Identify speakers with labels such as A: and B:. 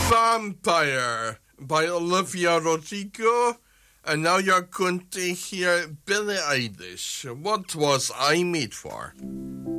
A: Vampire by Olivia Rodrigo. And now you're going to hear Billie Eilish. What was I made for?